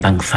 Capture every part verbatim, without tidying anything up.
บั้งไฟ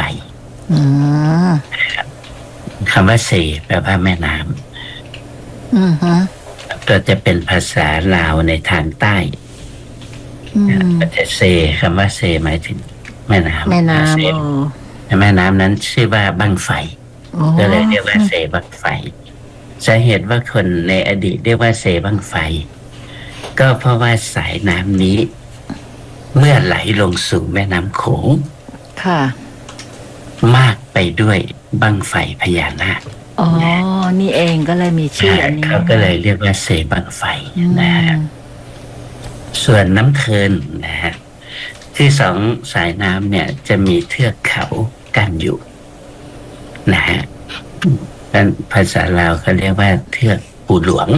คำว่าเซแปลว่าแม่น้ำก็จะเป็นภาษาลาวในทางใต้ก็จะเซคำว่าเซหมายถึงแม่น้ำแม่น้ำแม่น้ำนั้นชื่อว่าบั้งไฟก็เลยเรียกว่าเซบั้งไฟสาเหตุว่าคนในอดีตเรียกว่าเซบั้งไฟก็เพราะว่าสายน้ำนี้เมื่อไหลลงสู่แม่น้ำโขงค่ะมากไปด้วยบั้งไฟพญานาคอ๋อนี่เองก็เลยมีชื่ออันนี้เขาก็เลยเรียกว่าเซบั้งไฟนะฮะส่วนน้ำเทินนะฮะที่สองสายน้ำเนี่ยจะมีเทือกเขากั้นอยู่นะฮะภาษาลาวเขาเรียกว่าเทือกภูหลวง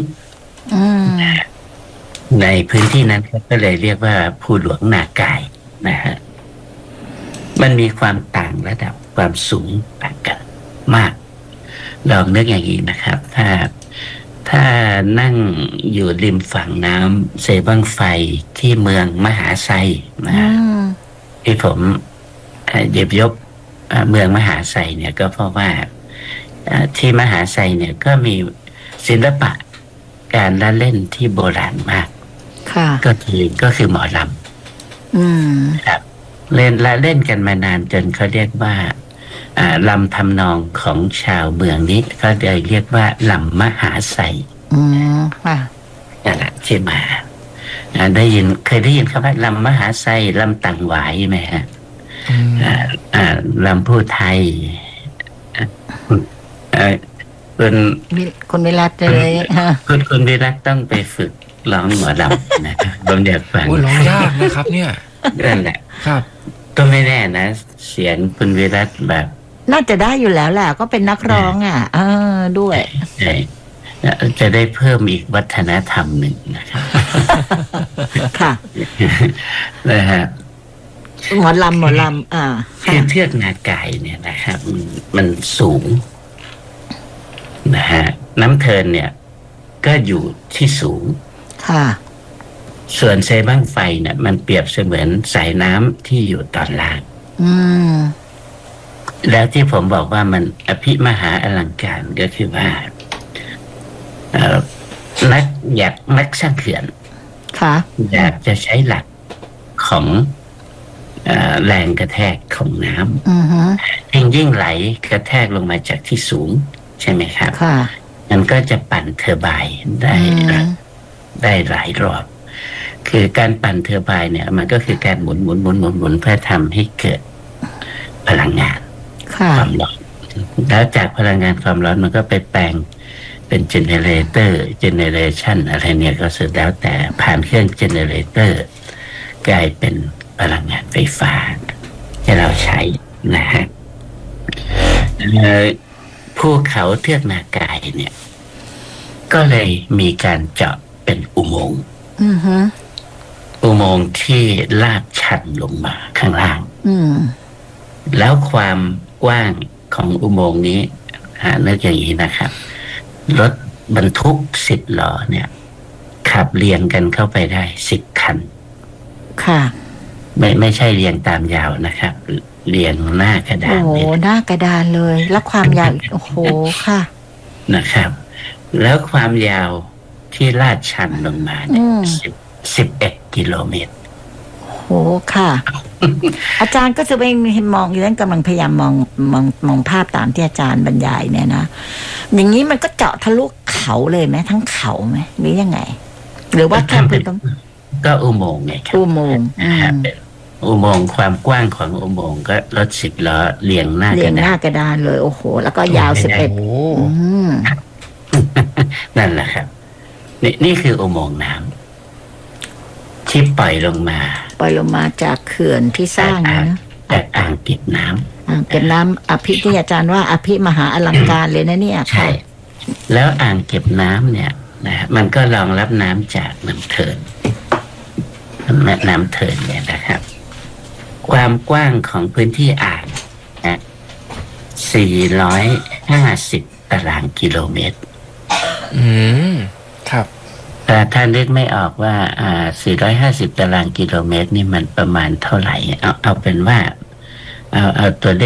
ในพื้นที่นั้นก็เลยเรียกว่าภูหลวงนากายนะฮะมันมีความต่างระดับความสูงต่างกันมากลองนึกอย่างนี้นะครับถ้าถ้านั่งอยู่ริมฝั่งน้ำเซบั้งไฟที่เมืองมหาไซนะที่ผมเย็บยกเมืองมหาไซเนี่ยก็เพราะว่าที่มหาไซเนี่ยก็มีศิลปะการละเล่นที่โบราณมากก็คือก็คือหมอลำครับเล่นละเล่นกันมานานจนเขาเรียกว่าลำทำนองของชาวเมืองนี้เขาเลยเรียกว่าลำมหาไซอืมค่ะนั่นแหละที่มาได้ยินเคยได้ยินคำว่าลำมหาไซลำตังหวายไหมฮะลำพูไทยคุณคุณวิรัตเลยคุณคุณวิรัตต้องไปฝึกร้องหมอลำนะบางเด็กฟังโอ้ร้องยากนะครับเนี่ยนั่นแหละครับก็ไม่แน่นะเสียงคุณวิรัตแบบน่าจะได้อยู่แล้วแหละก็เป็นนักร้องอ่ะเออด้วยใช่จะได้เพิ่มอีกวัฒนธรรมหนึ่งนะครับค่ะนะฮะหมอลำหมอลำอ่าคือเทือกนาไก่เนี่ยนะครับมันสูงนะฮะน้ำเทินเนี่ยก็อยู่ที่สูงค่ะส่วนเซบั้งไฟเนี่ยมันเปรียบเสมือนสายน้ำที่อยู่ตอนล่างอืมแล้วที่ผมบอกว่ามันอภิมหาอลังการก็คือว่านักอยากนักสร้างเขื่อนค่ะอยากจะใช้หลักของแรงกระแทกของน้ำยิ่งยิ่งไหลกระแทกลงมาจากที่สูงใช่ไหมครับค่ะมันก็จะปั่นเทอร์ไบน์ได้ได้หลายรอบคือการปั่นเทอร์ไบน์เนี่ยมันก็คือการหมุนหมุนหมุนหมุนหมุนเพื่อทำให้เกิดพลังงานความร้อนแล้วจากพลังงานความร้อนมันก็ไปแปลงเป็นเจเนเรเตอร์เจเนเรชันอะไรเนี่ยก็สุดแล้วแต่ผ่านเครื่องเจเนเรเตอร์กลายเป็นพลังงานไฟฟ้าที่เราใช้นะฮะภูเขาเทือกนากายเนี่ยก็เลยมีการเจาะเป็นอุโมงค์อุโมงค์ที่ลาดชันลงมาข้างล่างแล้วความกว้างของอุโมงค์นี้หาเนื้ออย่างนี้นะครับรถบรรทุกสิบล้อเนี่ยขับเรียงกันเข้าไปได้สิบคันค่ะไม่ไม่ใช่เรียงตามยาวนะครับเรียงหน้ากระดานโอ้หน้ากระดานเลยแล้วความยาวโอ้โหค่ะนะครับแล้วความยาวที่ลาดชันลงมาเนี่ยสิบสิบเอ็ดกิโลเมตรโอ้ค่ะ อาจารย์ก็จะไปมองอยู่นั่นกำลังพยายามมองมองมองภาพตามที่อาจารย์บรรยายเนี่ยนะอย่างนี้มันก็เจาะทะลุเขาเลยไหมทั้งเขาไหมหรือยังไงหรือว่าแค่เป็นตรงก็อุโมงค์ไงครับอุโมงค์อุโมงค์ความกว้างของอุโมงค์ก็รถสิบล้อเรียงหน้ากระดานเรียงหน้ากระดานเลยโอ้โหแล้วก็ยาวสิบเอ็ดนั่นแหละครับนี่นี่คืออุโมงค์น้ำที่ปล่อยลงมาปล่อยลงมาจากเขื่อนที่สร้างนะจากอ่างเก็บน้ำอ่างเก็บน้ำอภิที่อาจารย์ว่าอภิมหาอลังการเลยนะเนี่ยใช่แล้วอ่างเก็บน้ำเนี่ยนะมันก็รองรับน้ำจากน้ำเทินน้ำเทินเนี่ยนะครับความกว้างของพื้นที่อ่างนะสี่ร้อยห้าสิบตารางกิโลเมตรอืมครับแต่ถ้านึกไม่ออกว่าอ่าสี่ร้อยห้าสิบตารางกิโลเมตรนี่มันประมาณเท่าไหร่เอาเอาเป็นว่าเอาเอาตัวเลข